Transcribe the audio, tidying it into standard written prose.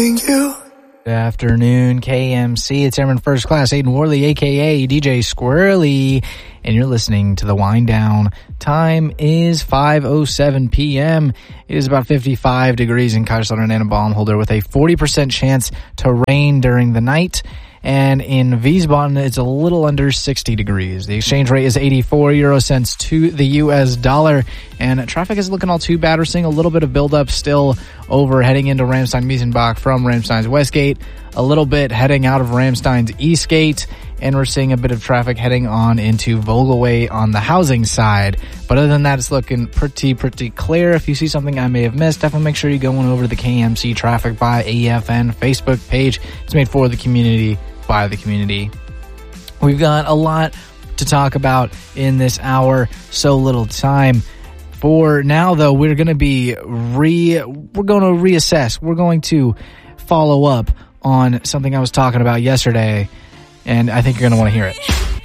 loving you. Good afternoon, KMC. It's Airman First Class, Aiden Worley, a.k.a. DJ Squirrely, and you're listening to The Wind Down. Time is 5:07 p.m. It is about 55 degrees in Kaiserslautern and Baumholder with a 40% chance to rain during the night. And in Wiesbaden, it's a little under 60 degrees. The exchange rate is 84 euro cents to the U.S. dollar. And traffic is looking all too bad. We're seeing a little bit of buildup still over heading into Ramstein-Miesenbach from Ramstein's Westgate. A little bit heading out of Ramstein's Eastgate. And we're seeing a bit of traffic heading on into Vogelway on the housing side. But other than that, it's looking pretty clear. If you see something I may have missed, definitely make sure you go on over to the KMC Traffic by AFN Facebook page. It's made for the community, by the community. We've got a lot to talk about in this hour, so little time. For now, though, we're going to reassess. We're going to follow up on something I was talking about yesterday, and I think you're going to want to hear it.